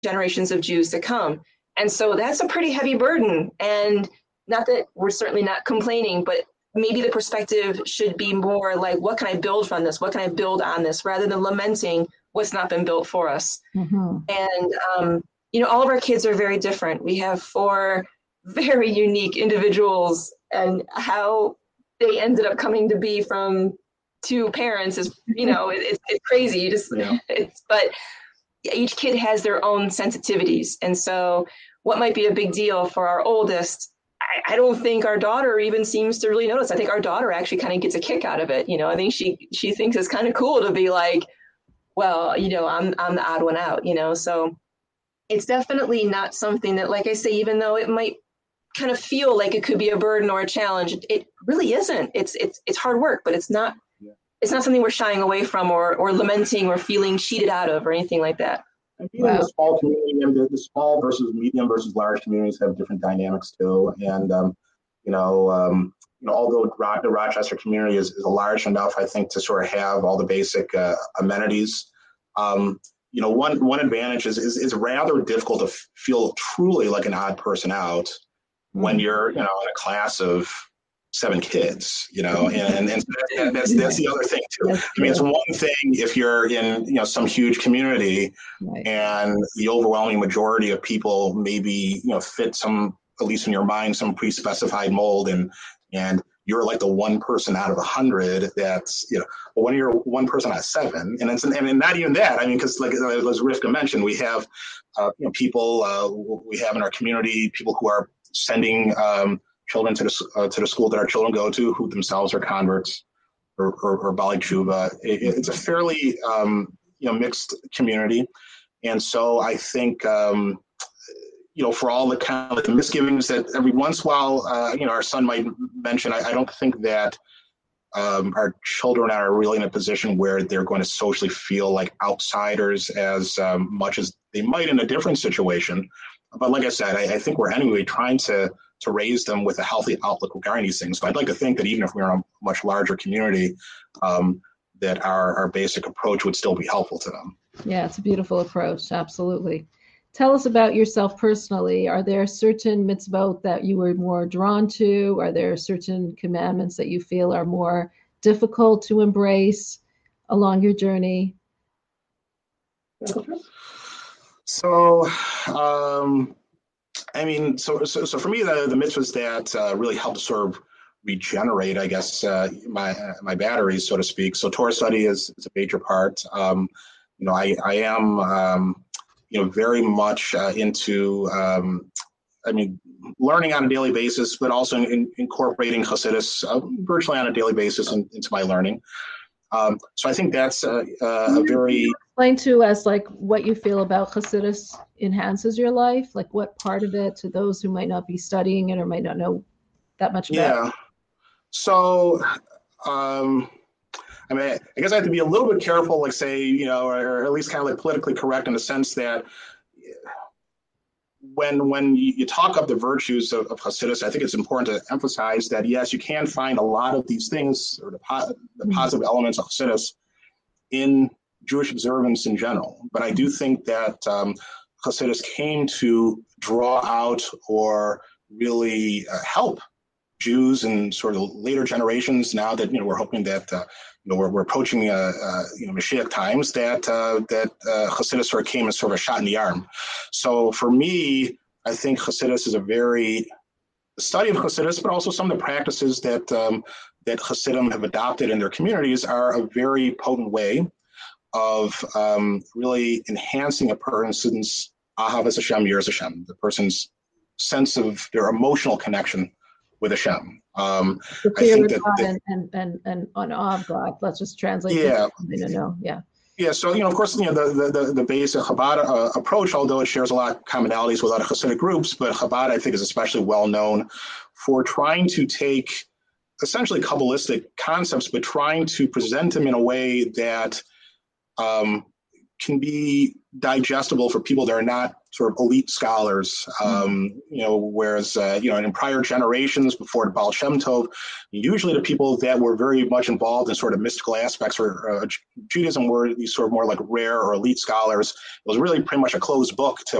generations of Jews to come. And so that's a pretty heavy burden. And not that we're certainly not complaining, but maybe the perspective should be more like, what can I build from this? What can I build on this, rather than lamenting what's not been built for us? Mm-hmm. And, all of our kids are very different. We have 4 very unique individuals, and how they ended up coming to be from 2 parents is, it's crazy. But each kid has their own sensitivities. And so what might be a big deal for our oldest, I don't think our daughter even seems to really notice. I think our daughter actually kind of gets a kick out of it. I think she thinks it's kind of cool to be like, well, I'm the odd one out, so it's definitely not something that, like I say, even though it might kind of feel like it could be a burden or a challenge, it really isn't. It's hard work, but it's not something we're shying away from or lamenting or feeling cheated out of or anything like that. And being in the small community, the small versus medium versus large communities have different dynamics too. And although the Rochester community is large enough, I think, to sort of have all the basic amenities. One advantage is it's rather difficult to feel truly like an odd person out when you're in a class of 7 kids, and that's the other thing too. I mean, it's one thing if you're in some huge community, right, and the overwhelming majority of people maybe fit some, at least in your mind, some pre-specified mold, and you're like the one person out of 100 that's, but when you're one person out of 7, and not even that, I mean, because like as Rivka mentioned, we have people we have in our community, people who are sending children to the school that our children go to, who themselves are converts or Bali Tshuva. It's a fairly mixed community, and so I think for all the kind of the misgivings that every once in a while our son might mention, I don't think that our children are really in a position where they're going to socially feel like outsiders as much as they might in a different situation. But like I said, I think we're anyway trying to raise them with a healthy outlook regarding these things. But I'd like to think that even if we're in a much larger community, that our basic approach would still be helpful to them. Yeah, it's a beautiful approach. Absolutely. Tell us about yourself personally. Are there certain mitzvot that you were more drawn to? Are there certain commandments that you feel are more difficult to embrace along your journey? So, I mean, so for me, the mitzvahs that really help to sort of regenerate, I guess, my batteries, so to speak. So Torah study is a major part. I am, very much into, learning on a daily basis, but also incorporating Hasidus virtually on a daily basis into my learning. So I think that's a very... Explain to us, like, what you feel about Hasidus enhances your life, like what part of it, to those who might not be studying it or might not know that much about it. Yeah. So, I guess I have to be a little bit careful, like say, or at least kind of like politically correct in the sense that when you talk up the virtues of Hasidus, I think it's important to emphasize that, yes, you can find a lot of these things or the positive elements of Hasidus in Jewish observance in general. But I do think that Hasidus came to draw out or really help Jews and sort of later generations. Now that we're hoping that we're approaching Mashiach times, that Hasidus sort of came as sort of a shot in the arm. So for me, I think Hasidus is the study of Hasidus, but also some of the practices that Hasidim have adopted in their communities are a very potent way of really enhancing a person's Ahavas Hashem, Yiras Hashem, the person's sense of their emotional connection with Hashem. I think that and on awe of God. Let's just translate. Yeah. Yeah. Yeah. So of course, the basic Chabad approach, although it shares a lot of commonalities with other Hasidic groups, but Chabad I think is especially well known for trying to take essentially Kabbalistic concepts, but trying to present them in a way that can be digestible for people that are not sort of elite scholars. Whereas in prior generations before the Baal Shem Tov, usually the people that were very much involved in sort of mystical aspects or Judaism were these sort of more like rare or elite scholars. It was really pretty much a closed book to